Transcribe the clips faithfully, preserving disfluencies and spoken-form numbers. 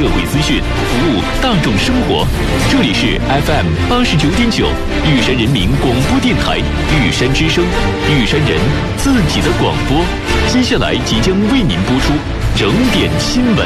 社会资讯，服务大众生活。这里是 F M 八十九点九玉山人民广播电台玉山之声，玉山人自己的广播。接下来即将为您播出整点新闻。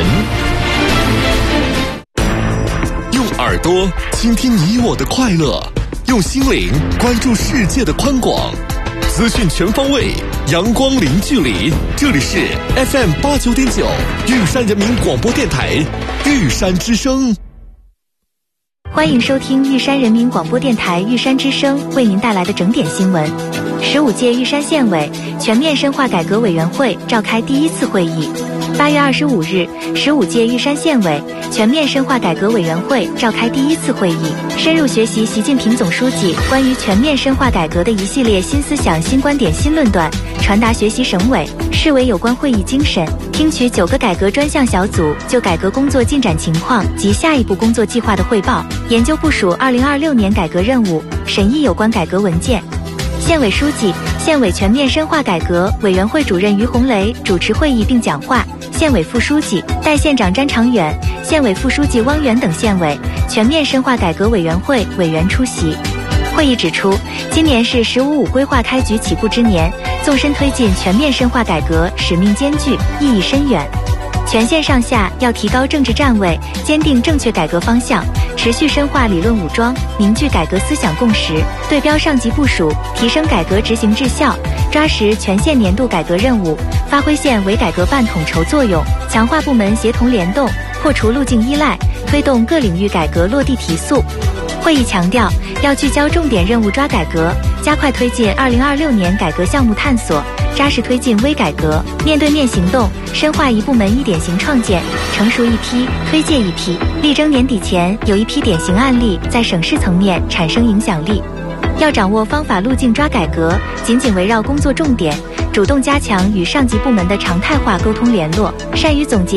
用耳朵倾听你我的快乐，用心灵关注世界的宽广。资讯全方位，阳光零距离。这里是 F M 八九点九玉山人民广播电台玉山之声。 欢迎收听玉山人民广播电台玉山之声为您带来的整点新闻。十五届玉山县委全面深化改革委员会召开第一次会议。八月二十五日，十五届玉山县委全面深化改革委员会召开第一次会议，深入学习习近平总书记关于全面深化改革的一系列新思想、新观点、新论断，传达学习省委、市委有关会议精神，听取九个改革专项小组就改革工作进展情况及下一步工作计划的汇报，研究部署二零二六年改革任务，审议有关改革文件。县委书记、县委全面深化改革委员会主任于红雷主持会议并讲话，县委副书记、代县长詹长远、县委副书记汪源等县委全面深化改革委员会委员出席。会议指出，今年是“十五五”规划开局起步之年，纵深推进全面深化改革使命艰巨，意义深远。全县上下要提高政治站位，坚定正确改革方向，持续深化理论武装，凝聚改革思想共识，对标上级部署，提升改革执行质效，抓实全县年度改革任务，发挥县委改革办统筹作用，强化部门协同联动，破除路径依赖，推动各领域改革落地提速。会议强调，要聚焦重点任务抓改革，加快推进二零二六年改革项目探索，扎实推进微改革，面对面行动，深化一部门一典型创建，成熟一批，推介一批，力争年底前有一批典型案例在省市层面产生影响力。要掌握方法路径抓改革，紧紧围绕工作重点，主动加强与上级部门的常态化沟通联络，善于总结